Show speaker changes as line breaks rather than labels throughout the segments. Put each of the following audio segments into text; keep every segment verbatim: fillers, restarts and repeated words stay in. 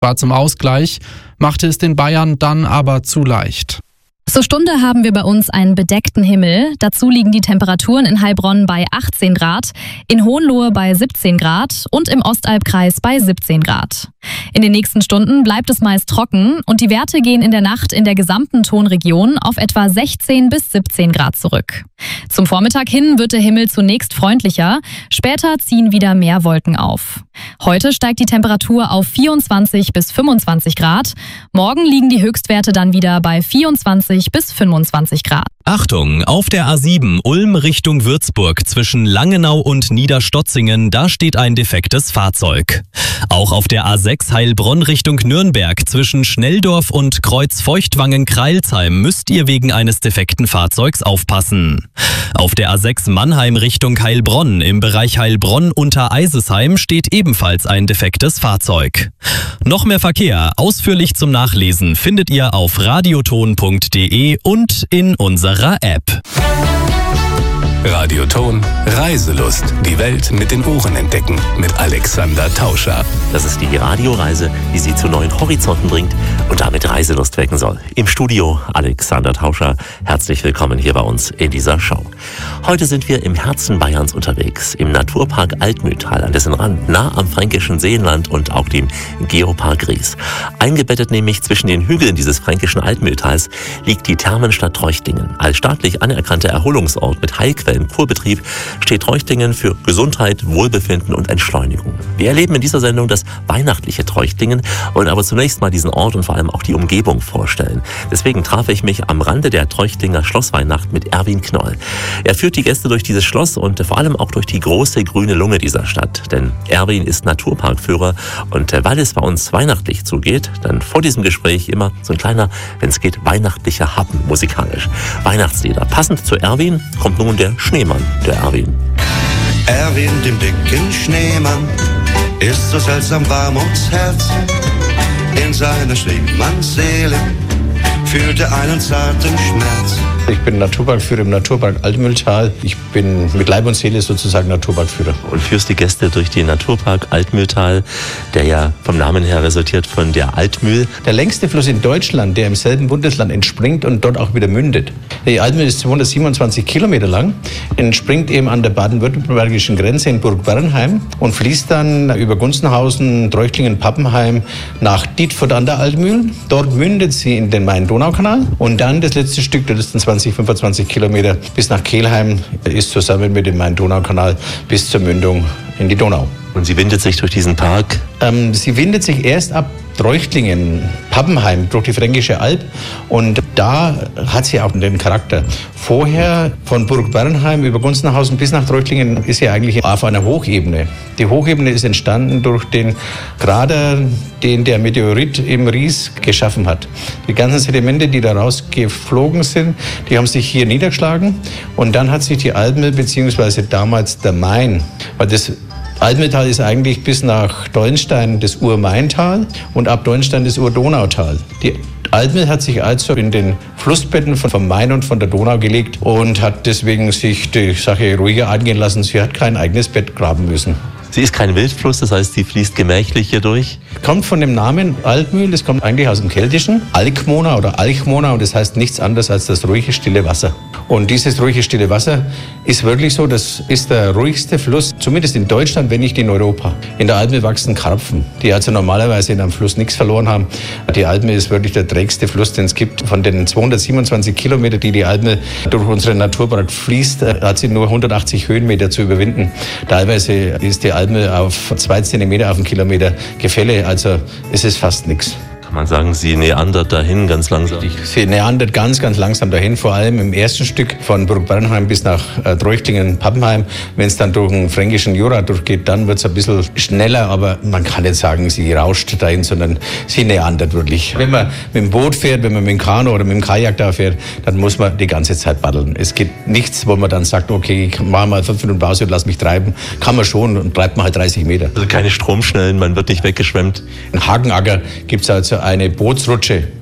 War zum Ausgleich, machte es den Bayern dann aber zu leicht.
Zur Stunde haben wir bei uns einen bedeckten Himmel. Dazu liegen die Temperaturen in Heilbronn bei achtzehn Grad, in Hohenlohe bei siebzehn Grad und im Ostalbkreis bei siebzehn Grad. In den nächsten Stunden bleibt es meist trocken und die Werte gehen in der Nacht in der gesamten Tonregion auf etwa sechzehn bis siebzehn Grad zurück. Zum Vormittag hin wird der Himmel zunächst freundlicher, später ziehen wieder mehr Wolken auf. Heute steigt die Temperatur auf vierundzwanzig bis fünfundzwanzig Grad. Morgen liegen die Höchstwerte dann wieder bei vierundzwanzig bis fünfundzwanzig Grad.
Achtung, auf der A sieben Ulm Richtung Würzburg zwischen Langenau und Niederstotzingen, da steht ein defektes Fahrzeug. Auch auf der A sechs Heilbronn Richtung Nürnberg zwischen Schnelldorf und Kreuz-Feuchtwangen-Kreilsheim müsst ihr wegen eines defekten Fahrzeugs aufpassen. Auf der A sechs Mannheim Richtung Heilbronn im Bereich Heilbronn unter Eisesheim steht ebenfalls ein defektes Fahrzeug. Noch mehr Verkehr, ausführlich zum Nachlesen, findet ihr auf radioton punkt de und in unserer App.
Radioton Reiselust. Die Welt mit den Ohren entdecken. Mit Alexander Tauscher.
Das ist die Radioreise, die Sie zu neuen Horizonten bringt und damit Reiselust wecken soll. Im Studio Alexander Tauscher. Herzlich willkommen hier bei uns in dieser Show. Heute sind wir im Herzen Bayerns unterwegs, im Naturpark Altmühltal, an dessen Rand, nah am fränkischen Seenland und auch dem Geopark Ries. Eingebettet nämlich zwischen den Hügeln dieses fränkischen Altmühltals liegt die Thermenstadt Treuchtlingen. Als staatlich anerkannter Erholungsort mit Heilquellen im Kurbetrieb steht Treuchtlingen für Gesundheit, Wohlbefinden und Entschleunigung. Wir erleben in dieser Sendung das weihnachtliche Treuchtlingen, wollen aber zunächst mal diesen Ort und vor allem auch die Umgebung vorstellen. Deswegen traf ich mich am Rande der Treuchtlinger Schlossweihnacht mit Erwin Knoll. Er führt die Gäste durch dieses Schloss und vor allem auch durch die große grüne Lunge dieser Stadt. Denn Erwin ist Naturparkführer und weil es bei uns weihnachtlich zugeht, dann vor diesem Gespräch immer so ein kleiner, wenn es geht, weihnachtlicher Happen musikalisch. Weihnachtslieder. Passend zu Erwin kommt nun der Schneemann, der Erwin.
Erwin, dem dicken Schneemann, ist so seltsam warm ums Herz. In seiner Schneemannsseele fühlt er einen zarten Schmerz.
Ich bin Naturparkführer im Naturpark Altmühltal. Ich bin mit Leib und Seele sozusagen Naturparkführer.
Und führst die Gäste durch den Naturpark Altmühltal, der ja vom Namen her resultiert von der Altmühl.
Der längste Fluss in Deutschland, der im selben Bundesland entspringt und dort auch wieder mündet. Die Altmühl ist zweihundertsiebenundzwanzig Kilometer lang, entspringt eben an der baden-württembergischen Grenze in Burg Bernheim und fließt dann über Gunzenhausen, Treuchtlingen, Pappenheim nach Dietfurt an der Altmühl. Dort mündet sie in den Main-Donau-Kanal und dann das letzte Stück, das ist zwanzig, fünfundzwanzig Kilometer bis nach Kelheim, ist zusammen mit dem Main-Donau-Kanal bis zur Mündung in die Donau.
Und sie windet sich durch diesen Park?
Ähm, sie windet sich erst ab Treuchtlingen, Pappenheim, durch die Fränkische Alb und da hat sie auch den Charakter. Vorher von Burg Bernheim über Gunzenhausen bis nach Treuchtlingen ist sie eigentlich auf einer Hochebene. Die Hochebene ist entstanden durch den Krater, den der Meteorit im Ries geschaffen hat. Die ganzen Sedimente, die da rausgeflogen sind, die haben sich hier niedergeschlagen und dann hat sich die Altmühl beziehungsweise damals der Main, weil das Altmühltal ist eigentlich bis nach Dollenstein das Ur-Main-Tal und ab Dollenstein das Ur-Donau-Tal. Die Altmühl hat sich also in den Flussbetten vom Main und von der Donau gelegt und hat deswegen sich die Sache ruhiger angehen lassen. Sie hat kein eigenes Bett graben müssen.
Sie ist kein Wildfluss, das heißt, sie fließt gemächlich hier durch?
Kommt von dem Namen Altmühl, das kommt eigentlich aus dem Keltischen. Alkmona oder Alchmona und das heißt nichts anderes als das ruhige, stille Wasser. Und dieses ruhige, stille Wasser ist wirklich so, das ist der ruhigste Fluss, zumindest in Deutschland, wenn nicht in Europa. In der Altmühl wachsen Karpfen, die also normalerweise in einem Fluss nichts verloren haben. Die Altmühl ist wirklich der trägste Fluss, den es gibt. Von den zweihundertsiebenundzwanzig Kilometern, die die Altmühl durch unseren Naturpark fließt, hat sie nur hundertachtzig Höhenmeter zu überwinden. Teilweise ist die Altmühl auf zwei Zentimeter auf den Kilometer Gefälle, also es ist fast nichts.
Kann man sagen, sie neandert dahin ganz langsam?
Sie neandert ganz, ganz langsam dahin, vor allem im ersten Stück von Burg Bernheim bis nach äh, Treuchtlingen, Pappenheim. Wenn es dann durch den fränkischen Jura durchgeht, dann wird es ein bisschen schneller, aber man kann nicht sagen, sie rauscht dahin, sondern sie neandert wirklich. Wenn man mit dem Boot fährt, wenn man mit dem Kanu oder mit dem Kajak da fährt, dann muss man die ganze Zeit paddeln. Es gibt nichts, wo man dann sagt, okay, ich mache mal fünf Minuten Pause und lass mich treiben. Kann man schon und bleibt man halt dreißig Meter.
Also keine Stromschnellen, man wird nicht weggeschwemmt?
In Hagenacker gibt es also eine Bootsrutsche,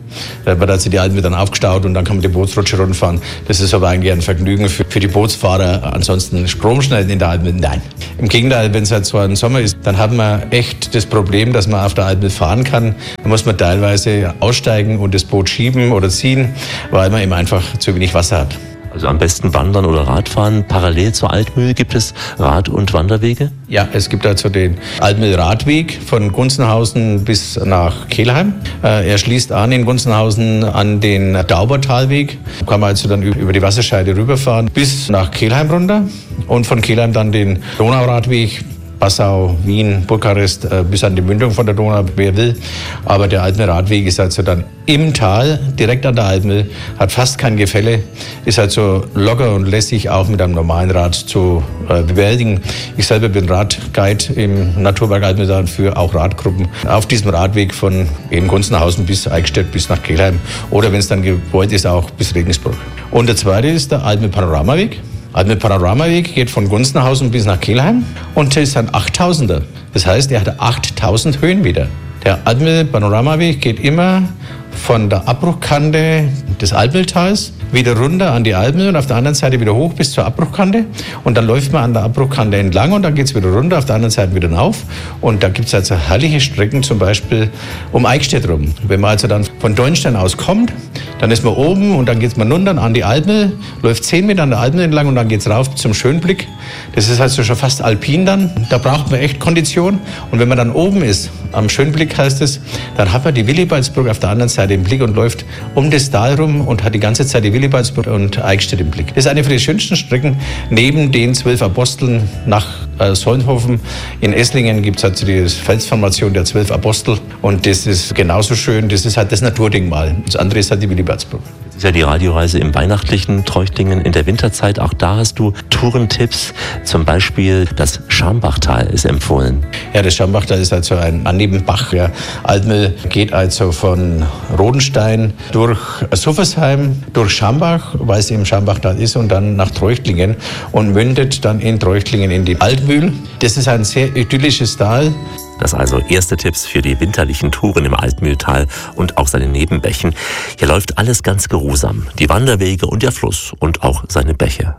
Da wird also die Alpen dann aufgestaut und dann kann man die Bootsrutsche runterfahren. Das ist aber eigentlich ein Vergnügen für, für die Bootsfahrer. Ansonsten Stromschneiden in der Alpen, nein. Im Gegenteil, wenn es halt so ein Sommer ist, dann hat man echt das Problem, dass man auf der Alpen fahren kann. Da muss man teilweise aussteigen und das Boot schieben oder ziehen, weil man eben einfach zu wenig Wasser hat.
Also am besten wandern oder Radfahren. Parallel zur Altmühl gibt es Rad- und Wanderwege?
Ja, es gibt also den Altmühl-Radweg von Gunzenhausen bis nach Kelheim. Er schließt an in Gunzenhausen an den Daubertalweg. Da kann man also dann über die Wasserscheide rüberfahren bis nach Kelheim runter und von Kelheim dann den Donauradweg. Passau, Wien, Bukarest, äh, bis an die Mündung von der Donau, wer will. Aber der Altmühl-Radweg ist also dann im Tal, direkt an der Altmühl, hat fast kein Gefälle, ist also locker und lässig auch mit einem normalen Rad zu äh, bewältigen. Ich selber bin Radguide im Naturpark Altmühltal für auch Radgruppen auf diesem Radweg von eben Gunzenhausen bis Eichstätt bis nach Kelheim oder wenn es dann gewollt ist, auch bis Regensburg. Und der zweite ist der Altmühl-Panoramaweg. Also der Panoramaweg geht von Gunzenhausen bis nach Kelheim und das ist ein achttausender. Das heißt, er hat achttausend Höhenmeter. Der Altmühl-Panoramaweg geht immer von der Abbruchkante des Altmühltals wieder runter an die Altmühl und auf der anderen Seite wieder hoch bis zur Abbruchkante. Und dann läuft man an der Abbruchkante entlang und dann geht es wieder runter, auf der anderen Seite wieder rauf. Und da gibt es also herrliche Strecken, zum Beispiel um Eichstätt rum. Wenn man also dann von Deuenstein aus kommt, dann ist man oben und dann geht man runter an die Altmühl, läuft zehn Meter an der Altmühl entlang und dann geht es rauf zum Schönblick. Das ist also schon fast alpin dann. Da braucht man echt Kondition. Und wenn man dann oben ist, am Schönblick heißt es, dann hat man die Willibaldsburg auf der anderen Seite im Blick und läuft um das Tal rum und hat die ganze Zeit die Willibaldsburg und Eichstätt im Blick. Das ist eine von den schönsten Strecken neben den zwölf Aposteln nach äh, Solnhofen. In Esslingen gibt es also die Felsformation der zwölf Apostel und das ist genauso schön. Das ist halt das Naturdenkmal. Das andere ist halt die Willibaldsburg.
Das ist ja die Radioreise im weihnachtlichen Treuchtlingen in der Winterzeit. Auch da hast du Tourentipps. Zum Beispiel das Schambachtal ist empfohlen.
Ja, das Schambachtal ist also ein Nebenbach. Ja. Altmühl geht also von Rodenstein durch Suffersheim, durch Schambach, weil es im Schambachtal ist, und dann nach Treuchtlingen und mündet dann in Treuchtlingen in die Altmühl. Das ist ein sehr idyllisches Tal.
Das also erste Tipps für die winterlichen Touren im Altmühltal und auch seine Nebenbächen. Hier läuft alles ganz geruhsam. Die Wanderwege und der Fluss und auch seine Bäche.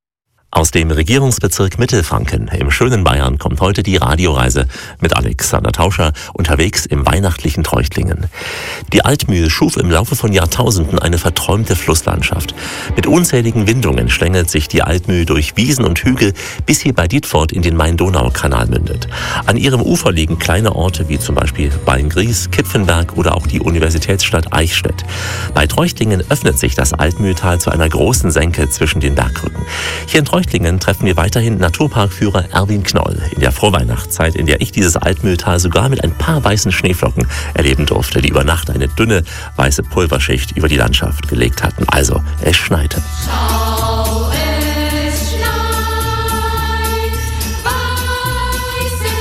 Aus dem Regierungsbezirk Mittelfranken im schönen Bayern kommt heute die Radioreise mit Alexander Tauscher unterwegs im weihnachtlichen Treuchtlingen. Die Altmühl schuf im Laufe von Jahrtausenden eine verträumte Flusslandschaft. Mit unzähligen Windungen schlängelt sich die Altmühl durch Wiesen und Hügel, bis hier bei Dietfurt in den Main-Donau-Kanal mündet. An ihrem Ufer liegen kleine Orte wie zum Beispiel Beingries, Kipfenberg oder auch die Universitätsstadt Eichstätt. Bei Treuchtlingen öffnet sich das Altmühltal zu einer großen Senke zwischen den Bergrücken. Hier in Treuchtlingen treffen wir weiterhin Naturparkführer Erwin Knoll in der Vorweihnachtszeit, in der ich dieses Altmühltal sogar mit ein paar weißen Schneeflocken erleben durfte, die über Nacht eine dünne weiße Pulverschicht über die Landschaft gelegt hatten. Also, es schneite.
Schau, es schneit, weiße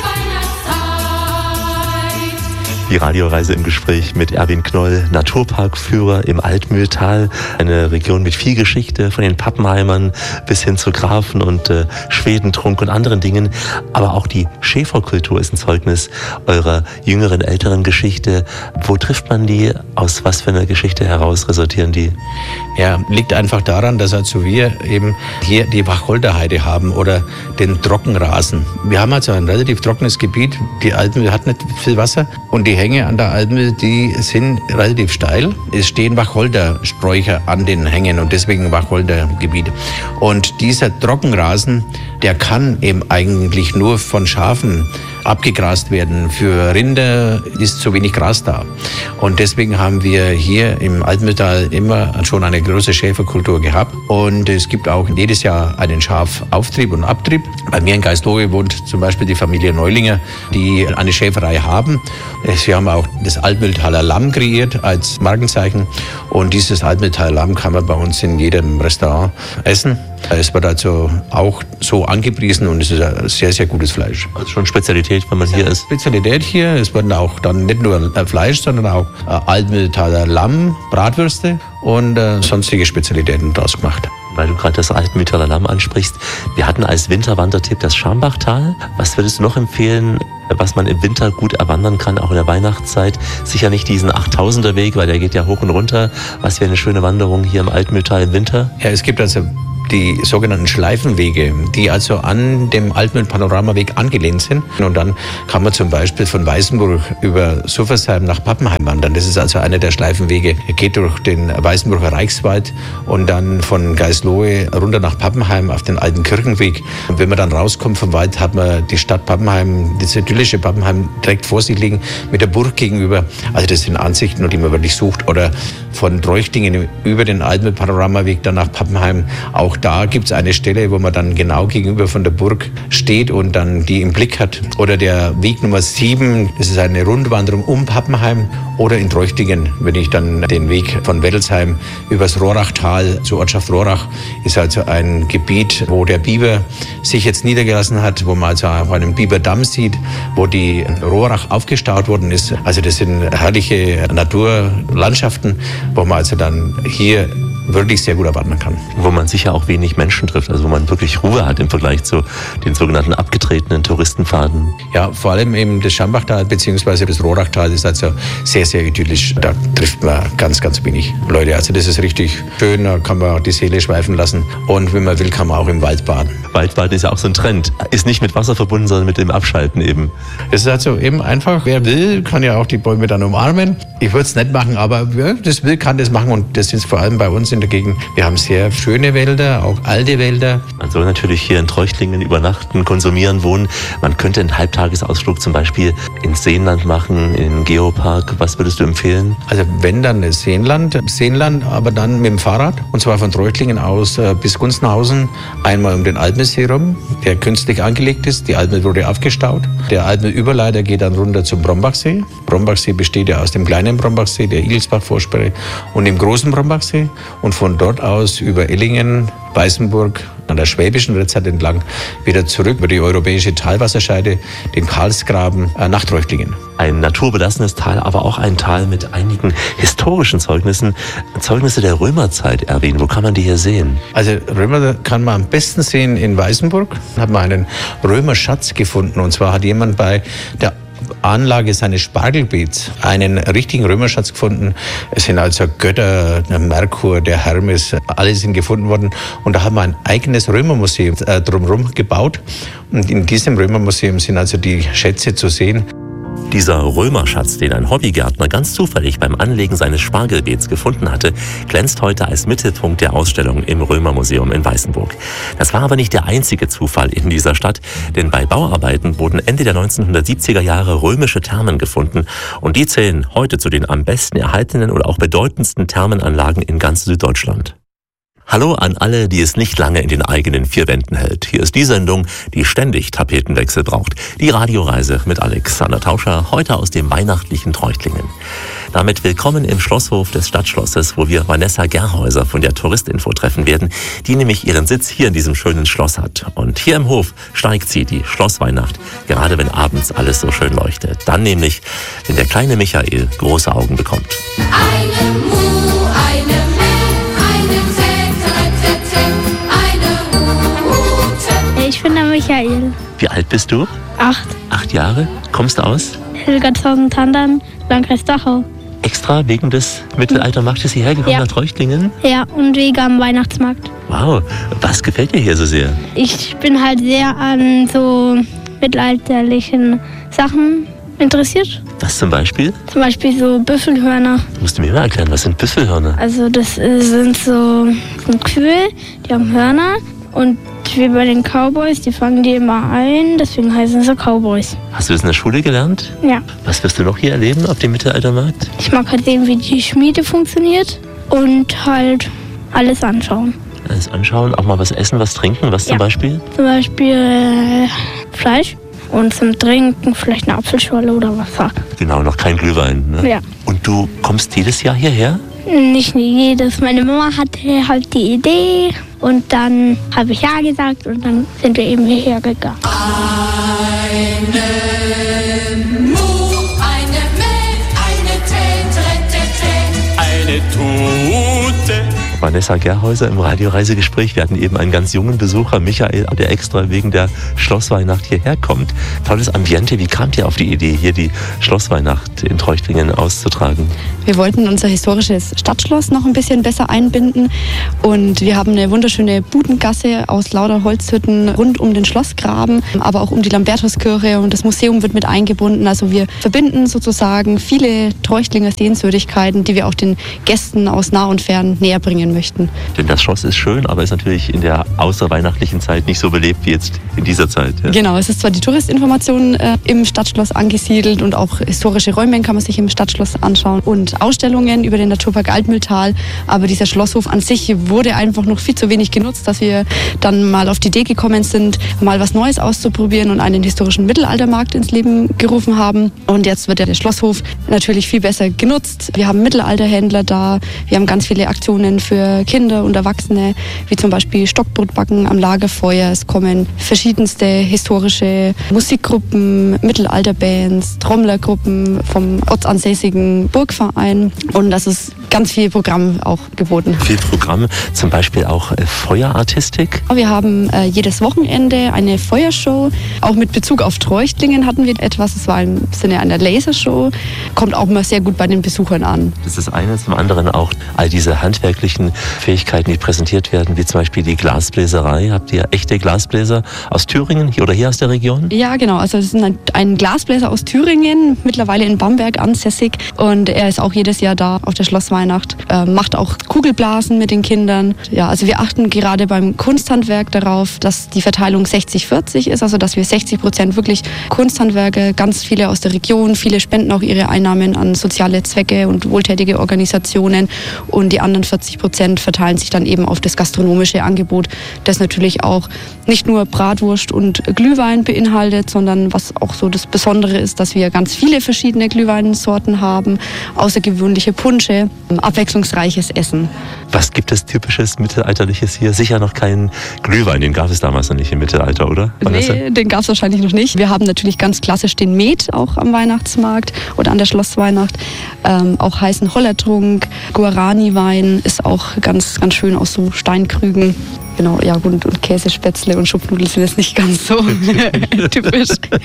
Weihnachtszeit.
Die Radioreise im Gespräch mit Erwin Knoll, Naturparkführer im Altmühltal. Eine Region mit viel Geschichte, von den Pappenheimern bis hin zu Grafen und äh, Schwedentrunk und anderen Dingen. Aber auch die Schäferkultur ist ein Zeugnis eurer jüngeren, älteren Geschichte. Wo trifft man die? Aus was für einer Geschichte heraus resultieren die?
Ja, liegt einfach daran, dass also wir eben hier die Wacholderheide haben oder den Trockenrasen. Wir haben also ein relativ trockenes Gebiet. Die Altmühl hat nicht viel Wasser und die Hänge an der Altmühl, die sind relativ steil. Es stehen Wacholdersträucher an den Hängen und deswegen Wacholdergebiet. Und dieser Trockenrasen, der kann eben eigentlich nur von Schafen abgegrast werden. Für Rinder ist zu wenig Gras da. Und deswegen haben wir hier im Altmühltal immer schon eine große Schäferkultur gehabt. Und es gibt auch jedes Jahr einen Schafauftrieb und Abtrieb. Bei mir in Geistlohe wohnt zum Beispiel die Familie Neulinger, die eine Schäferei haben. Wir haben auch das Altmühltaler Lamm kreiert als Markenzeichen. Und dieses Altmühltaler Lamm kann man bei uns in jedem Restaurant essen. Es wird also auch so angepriesen und es ist ein sehr, sehr gutes Fleisch.
Also schon Spezialität, wenn man hier ist?
Spezialität hier. Es werden auch dann nicht nur Fleisch, sondern auch Altmühltaler Lamm, Bratwürste und äh, sonstige Spezialitäten draus gemacht.
Weil du gerade das Altmühltaler Lamm ansprichst. Wir hatten als Winterwandertipp das Schambachtal. Was würdest du noch empfehlen, was man im Winter gut erwandern kann, auch in der Weihnachtszeit. Sicher nicht diesen achttausender Weg, weil der geht ja hoch und runter. Was wäre eine schöne Wanderung hier im Altmühltal im Winter?
Ja, es gibt also die sogenannten Schleifenwege, die also an dem Altmühl-Panoramaweg angelehnt sind. Und dann kann man zum Beispiel von Weißenburg über Suffersheim nach Pappenheim wandern. Das ist also einer der Schleifenwege. Er geht durch den Weißenburger Reichswald und dann von Geislohe runter nach Pappenheim auf den alten Kirchenweg. Und wenn man dann rauskommt vom Wald, hat man die Stadt Pappenheim, das idyllische Pappenheim direkt vor sich liegen, mit der Burg gegenüber. Also das sind Ansichten, die man wirklich sucht. Oder von Treuchtlingen über den Altmühl-Panoramaweg dann nach Pappenheim. Auch da gibt es eine Stelle, wo man dann genau gegenüber von der Burg steht und dann die im Blick hat. Oder der Weg Nummer sieben, das ist eine Rundwanderung um Pappenheim. Oder in Treuchtlingen, wenn ich dann den Weg von Weddelsheim übers Rohrachtal zur Ortschaft Rohrach, ist also ein Gebiet, wo der Biber sich jetzt niedergelassen hat, wo man also auch einen Biberdamm sieht, wo die Rohrach aufgestaut worden ist. Also das sind herrliche Naturlandschaften, wo man also dann hier wirklich sehr gut erwarten kann.
Wo man sicher auch wenig Menschen trifft, also wo man wirklich Ruhe hat im Vergleich zu den sogenannten abgetretenen Touristenpfaden.
Ja, vor allem eben das Schambachtal bzw. das Rohrachtal ist also sehr, sehr idyllisch. Da trifft man ganz, ganz wenig Leute. Also das ist richtig schön, da kann man die Seele schweifen lassen und wenn man will, kann man auch im Wald baden.
Waldbaden ist ja auch so ein Trend. Ist nicht mit Wasser verbunden, sondern mit dem Abschalten eben.
Es ist also eben einfach, wer will, kann ja auch die Bäume dann umarmen. Ich würde es nicht machen, aber wer das will, kann das machen und das ist vor allem bei uns in der Gegend. Wir haben sehr schöne Wälder, auch alte Wälder.
Man soll natürlich hier in Treuchtlingen übernachten, konsumieren, wohnen. Man könnte einen Halbtagesausflug zum Beispiel ins Seenland machen, in den Geopark. Was würdest du empfehlen?
Also wenn dann das Seenland, Seenland, aber dann mit dem Fahrrad. Und zwar von Treuchtlingen aus äh, bis Gunzenhausen. Einmal um den Altmühlsee rum, der künstlich angelegt ist. Die Altmühl wurde aufgestaut. Der Altmühl-Überleiter geht dann runter zum Brombachsee. Brombachsee besteht ja aus dem kleinen Brombachsee, der Igelsbach-Vorsperre und dem großen Brombachsee. Und von dort aus über Ellingen, Weißenburg, an der Schwäbischen Rezat entlang, wieder zurück über die europäische Talwasserscheide, den Karlsgraben, äh, nach Treuchtlingen.
Ein naturbelassenes Tal, aber auch ein Tal mit einigen historischen Zeugnissen. Zeugnisse der Römerzeit, Erwin. Wo kann man die hier sehen?
Also Römer kann man am besten sehen in Weißenburg. Da hat man einen Römerschatz gefunden. Und zwar hat jemand bei der Anlage seines Spargelbeets einen richtigen Römerschatz gefunden. Es sind also Götter, der Merkur, der Hermes, alle sind gefunden worden. Und da haben wir ein eigenes Römermuseum äh, drumherum gebaut. Und in diesem Römermuseum sind also die Schätze zu sehen.
Dieser Römerschatz, den ein Hobbygärtner ganz zufällig beim Anlegen seines Spargelbeets gefunden hatte, glänzt heute als Mittelpunkt der Ausstellung im Römermuseum in Weißenburg. Das war aber nicht der einzige Zufall in dieser Stadt, denn bei Bauarbeiten wurden Ende der neunzehnhundertsiebziger Jahre römische Thermen gefunden und die zählen heute zu den am besten erhaltenen oder auch bedeutendsten Thermenanlagen in ganz Süddeutschland. Hallo an alle, die es nicht lange in den eigenen vier Wänden hält. Hier ist die Sendung, die ständig Tapetenwechsel braucht. Die Radioreise mit Alexander Tauscher, heute aus dem weihnachtlichen Treuchtlingen. Damit willkommen im Schlosshof des Stadtschlosses, wo wir Vanessa Gerhäuser von der Touristinfo treffen werden, die nämlich ihren Sitz hier in diesem schönen Schloss hat. Und hier im Hof steigt sie, die Schlossweihnacht, gerade wenn abends alles so schön leuchtet. Dann nämlich, wenn der kleine Michael große Augen bekommt.
Eine Mu, eine Mel, eine Tete, eine Rute.
Ich bin der Michael.
Wie alt bist du?
Acht.
Acht Jahre? Kommst du aus?
Hilgertshausen-Tandern, Landkreis Dachau.
Extra wegen des Mittelaltermarktes hierher gekommen
Ja.
nach Treuchtlingen?
Ja, und wegen am Weihnachtsmarkt.
Wow, was gefällt dir hier so sehr?
Ich bin halt sehr an so mittelalterlichen Sachen interessiert.
Was zum Beispiel?
Zum Beispiel so Büffelhörner.
Musst du mir mal erklären, was sind Büffelhörner?
Also das äh, sind so, so Kühe, die haben Hörner. Und wie bei den Cowboys, die fangen die immer ein, deswegen heißen sie Cowboys.
Hast du das in der Schule gelernt?
Ja.
Was wirst du noch hier erleben auf dem Mittelaltermarkt?
Ich mag halt sehen, wie die Schmiede funktioniert und halt alles anschauen.
Alles anschauen, auch mal was essen, was trinken, was
Ja.
zum Beispiel?
Zum Beispiel äh, Fleisch und zum Trinken vielleicht eine Apfelschorle oder Wasser.
Genau, noch kein Glühwein, ne?
Ja.
Und du kommst jedes Jahr hierher?
Nicht jedes. Meine Mama hatte halt die Idee und dann habe ich ja gesagt und dann sind wir eben hierher gegangen.
Eine Mu, eine Mel, eine Tete,
Eine Tute.
Vanessa Gerhäuser im Radioreisegespräch. Wir hatten eben einen ganz jungen Besucher, Michael, der extra wegen der Schlossweihnacht hierher kommt. Tolles Ambiente. Wie kamt ihr auf die Idee, hier die Schlossweihnacht in Treuchtlingen auszutragen?
Wir wollten unser historisches Stadtschloss noch ein bisschen besser einbinden und wir haben eine wunderschöne Budengasse aus lauter Holzhütten rund um den Schlossgraben, aber auch um die Lambertuskirche, und das Museum wird mit eingebunden. Also wir verbinden sozusagen viele Treuchtlinger Sehenswürdigkeiten, die wir auch den Gästen aus nah und fern näher bringen möchten.
Denn das Schloss ist schön, aber ist natürlich in der außerweihnachtlichen Zeit nicht so belebt wie jetzt in dieser Zeit. Ja.
Genau, es ist zwar die Touristinformation äh, im Stadtschloss angesiedelt und auch historische Räume kann man sich im Stadtschloss anschauen und Ausstellungen über den Naturpark Altmühltal, aber dieser Schlosshof an sich wurde einfach noch viel zu wenig genutzt, dass wir dann mal auf die Idee gekommen sind, mal was Neues auszuprobieren und einen historischen Mittelaltermarkt ins Leben gerufen haben. Und jetzt wird der Schlosshof natürlich viel besser genutzt. Wir haben Mittelalterhändler da, wir haben ganz viele Aktionen für Kinder und Erwachsene, wie zum Beispiel Stockbrotbacken am Lagerfeuer. Es kommen verschiedenste historische Musikgruppen, Mittelalterbands, Trommlergruppen vom ortsansässigen Burgverein, und das ist ganz viel Programm auch geboten.
Viel Programm, zum Beispiel auch äh, Feuerartistik.
Wir haben äh, jedes Wochenende eine Feuershow. Auch mit Bezug auf Treuchtlingen hatten wir etwas. Es war im Sinne einer Lasershow. Kommt auch immer sehr gut bei den Besuchern an.
Das ist das eine. Zum anderen auch all diese handwerklichen Fähigkeiten, die präsentiert werden, wie zum Beispiel die Glasbläserei. Habt ihr echte Glasbläser aus Thüringen hier oder hier aus der Region?
Ja, genau. Also es ist ein, ein Glasbläser aus Thüringen, mittlerweile in Bamberg ansässig. Und er ist auch jedes Jahr da auf der Schlossweihnacht. Äh, macht auch Kugelblasen mit den Kindern. Ja, also wir achten gerade beim Kunsthandwerk darauf, dass die Verteilung sechzig vierzig ist, also dass wir sechzig Prozent wirklich Kunsthandwerke, ganz viele aus der Region, viele spenden auch ihre Einnahmen an soziale Zwecke und wohltätige Organisationen, und die anderen vierzig Prozent verteilen sich dann eben auf das gastronomische Angebot, das natürlich auch nicht nur Bratwurst und Glühwein beinhaltet, sondern was auch so das Besondere ist, dass wir ganz viele verschiedene Glühweinsorten haben, außergewöhnliche Punsche, abwechslungsreiches Essen.
Was gibt es typisches Mittelalterliches hier? Sicher noch keinen Glühwein, den gab es damals noch nicht im Mittelalter, oder? Vanessa?
Nee, den gab es wahrscheinlich noch nicht. Wir haben natürlich ganz klassisch den Met auch am Weihnachtsmarkt oder an der Schlossweihnacht. Ähm, auch heißen Hollertrunk, Guarani-Wein ist auch ganz, ganz schön aus so Steinkrügen. Genau, ja, und, und Käsespätzle und Schupfnudeln sind jetzt nicht ganz so typisch.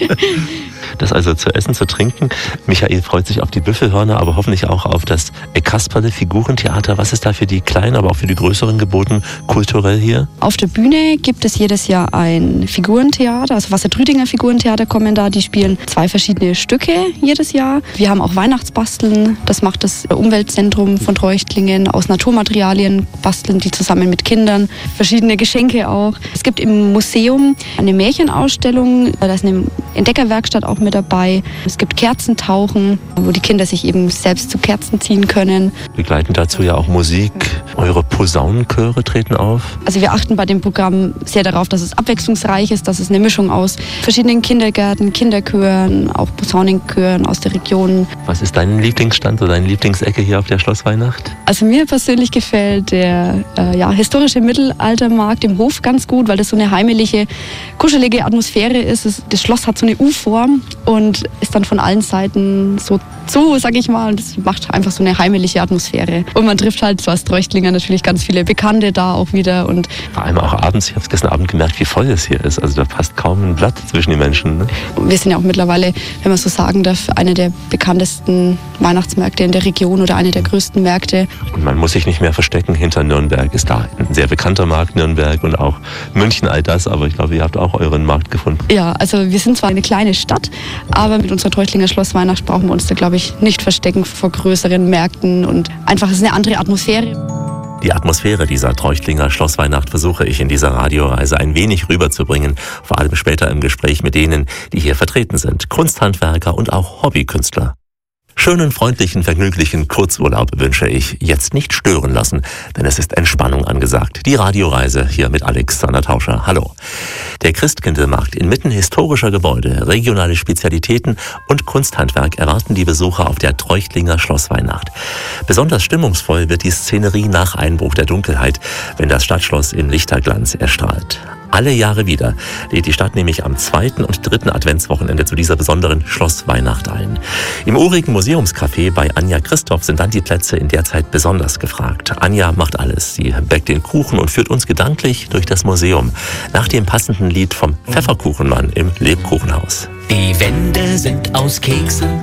Das also zu essen, zu trinken. Michael freut sich auf die Büffelhörner, aber hoffentlich auch auf das Kasperle Figurentheater. Was ist da für die kleinen, aber auch für die größeren geboten kulturell hier?
Auf der Bühne gibt es jedes Jahr ein Figurentheater, also Wassertrüdinger Figurentheater kommen da. Die spielen zwei verschiedene Stücke jedes Jahr. Wir haben auch Weihnachtsbasteln. Das macht das Umweltzentrum von Treuchtlingen. Aus Naturmaterialien basteln die zusammen mit Kindern. Verschiedene Geschenke auch. Es gibt im Museum eine Märchenausstellung. Da ist eine Entdeckerwerkstatt auch mit dabei. Es gibt Kerzentauchen, wo die Kinder sich eben selbst zu Kerzen ziehen können.
Begleiten dazu ja auch Musik. Eure Posaunenchöre treten auf.
Also wir achten bei dem Programm sehr darauf, dass es abwechslungsreich ist, dass es eine Mischung aus verschiedenen Kindergärten, Kinderchören, auch Posaunenchören aus der Region.
Was ist dein Lieblingsstand oder deine Lieblingsecke hier auf der Schlossweihnacht?
Also mir persönlich gefällt der äh, ja, historische Mittelaltermarkt im Hof ganz gut, weil das so eine heimelige, kuschelige Atmosphäre ist. Das Schloss hat so eine U-Form und ist dann von allen Seiten so zu, sag ich mal. Das macht einfach so eine heimelige Atmosphäre. Und man trifft halt so als Treuchtlinger natürlich ganz viele Bekannte da auch wieder. Und
vor allem auch abends, ich habe es gestern Abend gemerkt, wie voll es hier ist. Also da passt kaum ein Blatt zwischen den Menschen. Ne?
Wir sind ja auch mittlerweile, wenn man so sagen darf, einer der bekanntesten Weihnachtsmärkte in der Region oder einer der größten Märkte.
Und man muss sich nicht mehr verstecken hinter Nürnberg. Ist da ein sehr bekannter Markt, Nürnberg, und auch München, all das. Aber ich glaube, ihr habt auch euren Markt gefunden.
Ja, also wir sind zwar eine kleine Stadt, aber mit unserer Treuchtlinger Schlossweihnacht brauchen wir uns da, glaube ich, nicht verstecken vor größeren Märkten. Und einfach, es ist eine andere Atmosphäre.
Die Atmosphäre dieser Treuchtlinger Schlossweihnacht versuche ich in dieser Radioreise ein wenig rüberzubringen, vor allem später im Gespräch mit denen, die hier vertreten sind, Kunsthandwerker und auch Hobbykünstler. Schönen, freundlichen, vergnüglichen Kurzurlaub wünsche ich. Jetzt nicht stören lassen, denn es ist Entspannung angesagt. Die Radioreise hier mit Alexander Tauscher. Hallo. Der Christkindlmarkt inmitten historischer Gebäude, regionale Spezialitäten und Kunsthandwerk erwarten die Besucher auf der Treuchtlinger Schlossweihnacht. Besonders stimmungsvoll wird die Szenerie nach Einbruch der Dunkelheit, wenn das Stadtschloss im Lichterglanz erstrahlt. alle Jahre wieder lädt die Stadt nämlich am zweiten und dritten Adventswochenende zu dieser besonderen Schlossweihnacht ein. Im urigen Museumscafé bei Anja Christoph sind dann die Plätze in der Zeit besonders gefragt. Anja macht alles. Sie bäckt den Kuchen und führt uns gedanklich durch das Museum. Nach dem passenden Lied vom Pfefferkuchenmann im Lebkuchenhaus.
Die Wände sind aus Keksen